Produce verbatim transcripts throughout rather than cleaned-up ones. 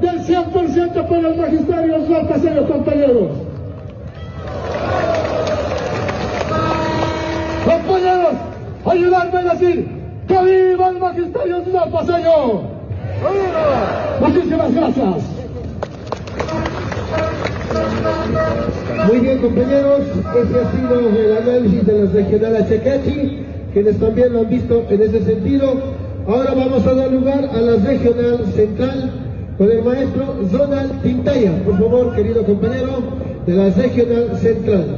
del cien por ciento por el magisterio Usual Paseño, compañeros. Compañeros, ayudarme a decir que viva el magisterio Usual Paseño. Muchísimas gracias. Muy bien, compañeros, ese ha sido el análisis de las regionales Checachi, quienes también lo han visto en ese sentido. Ahora vamos a dar lugar a la regional central con el maestro Ronald Tintaya. Por favor, querido compañero, de la regional central.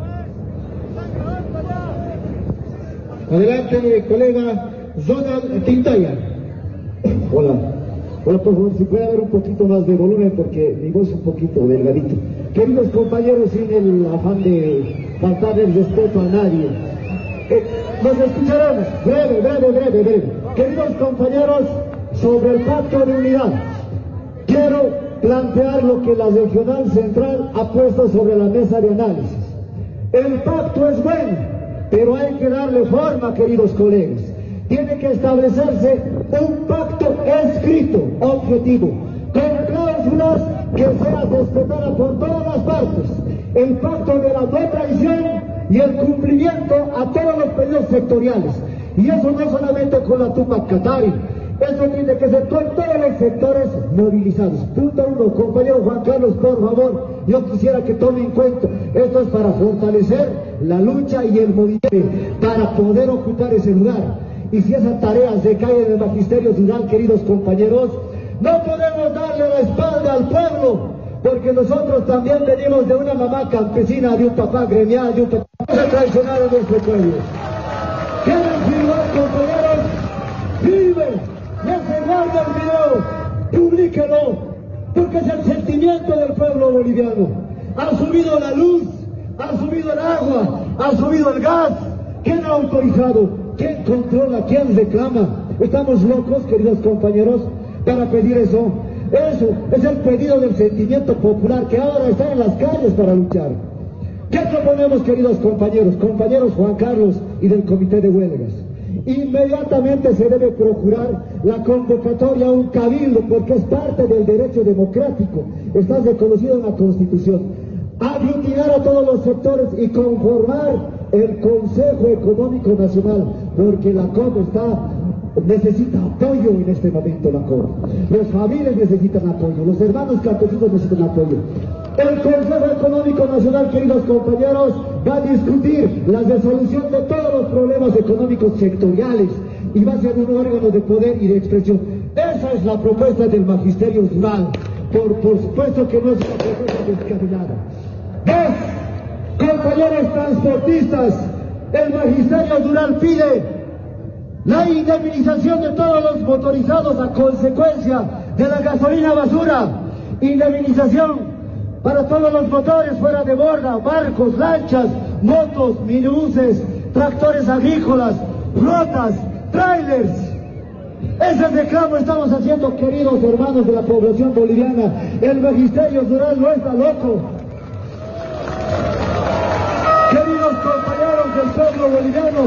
Adelante, colega Ronald Tintaya. Hola. Hola, por favor, si puede haber un poquito más de volumen porque mi voz es un poquito delgadito. Queridos compañeros, sin el afán de faltar el respeto a nadie, eh, nos escucharemos breve, breve, breve, breve. Queridos compañeros, sobre el pacto de unidad, quiero plantear lo que la regional central ha puesto sobre la mesa de análisis. El pacto es bueno, pero hay que darle forma, queridos colegas. Tiene que establecerse un pacto escrito, objetivo, con cláusulas que sean respetadas por todas las partes. El pacto de la no traición y el cumplimiento a todos los pedidos sectoriales. Y eso no solamente con la Tupac Katari, eso tiene que ser con todos los sectores movilizados. Punto uno, compañero Juan Carlos, por favor, yo quisiera que tome en cuenta, esto es para fortalecer la lucha y el movimiento, para poder ocupar ese lugar. Y si esa tarea se cae en el magisterio rural, queridos compañeros, no podemos darle la espalda al pueblo, porque nosotros también venimos de una mamá campesina, de un papá gremial, de un papá que se traicionaron a nuestro pueblo. ¿Quieren firmar, compañeros? ¡Firmen! ¡Ya se guarda el video! ¡Publíquelo! Porque es el sentimiento del pueblo boliviano. Ha subido la luz, ha subido el agua, ha subido el gas. ¿Quién ha autorizado? ¿Quién controla? ¿Quién reclama? Estamos locos, queridos compañeros, para pedir eso. Eso es el pedido del sentimiento popular que ahora está en las calles para luchar. ¿Qué proponemos, queridos compañeros? Compañeros Juan Carlos y del Comité de Huelgas. Inmediatamente se debe procurar la convocatoria a un cabildo, porque es parte del derecho democrático. Está reconocido en la Constitución. Aglutinar a todos los sectores y conformar el Consejo Económico Nacional, porque la C O M está, necesita apoyo en este momento, la C O M. Los familias necesitan apoyo, los hermanos campesinos necesitan apoyo. El Consejo Económico Nacional, queridos compañeros, va a discutir la resolución de todos los problemas económicos sectoriales y va a ser un órgano de poder y de expresión. Esa es la propuesta del magisterio rural. Por, por supuesto que no es una propuesta descabellada. Dos, compañeros transportistas, el magisterio rural pide la indemnización de todos los motorizados a consecuencia de la gasolina basura, indemnización para todos los motores fuera de borda, barcos, lanchas, motos, minibuses, tractores agrícolas, flotas, trailers. Ese reclamo estamos haciendo, queridos hermanos de la población boliviana. El magisterio rural no está loco. Queridos compañeros del pueblo boliviano,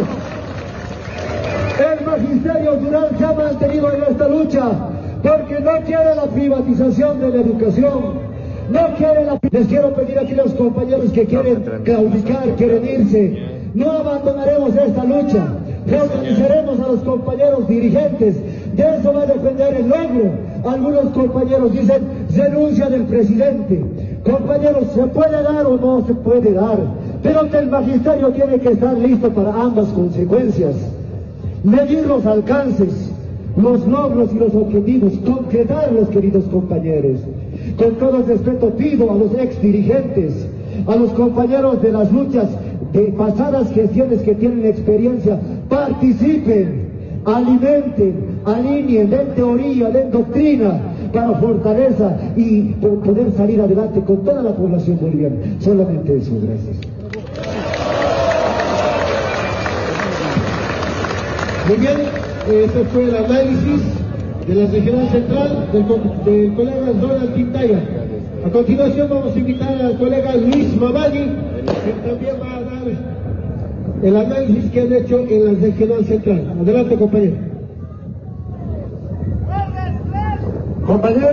el magisterio rural se ha mantenido en esta lucha porque no quiere la privatización de la educación. No quieren la... Les quiero pedir aquí a los compañeros que quieren claudicar, quieren irse. No abandonaremos esta lucha. Reorganizaremos a los compañeros dirigentes. De eso va a depender el logro. Algunos compañeros dicen renuncia del presidente. Compañeros, ¿se puede dar o no se puede dar? Pero que el magisterio tiene que estar listo para ambas consecuencias. Medir los alcances, los logros y los objetivos, concretarlos, queridos compañeros. Con todo el respeto pido a los ex dirigentes, a los compañeros de las luchas de pasadas gestiones que tienen experiencia, participen, alimenten, alineen, den teoría, den doctrina para fortaleza y por poder salir adelante con toda la población boliviana. Solamente eso, gracias. Muy bien, este fue el análisis de la regional central del, del colega Ronald Tintaya. A continuación vamos a invitar al colega Luis Mamani, que también va a dar el análisis que han hecho en la regional central. Adelante, compañero. Compañero.